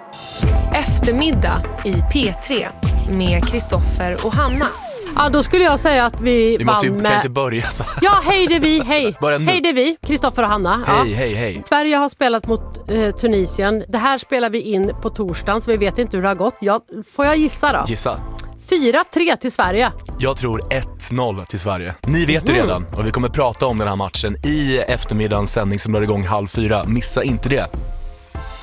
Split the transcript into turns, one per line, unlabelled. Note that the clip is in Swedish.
Eftermiddag i P3 med Kristoffer och Hanna.
Ja, då skulle jag säga att vi
måste ju,
vann
kan
med...
inte börja så.
Ja, hej det är vi, hej.
Hej
det är vi, Kristoffer och Hanna.
Hej.
Sverige har spelat mot Tunisien. Det här spelar vi in på torsdagen, så vi vet inte hur det har gått. Får jag gissa då?
Gissa.
4-3 till Sverige.
Jag tror 1-0 till Sverige. Ni vet ju redan, och vi kommer prata om den här matchen i eftermiddagens sändning som drar igång 3:30. Missa inte det.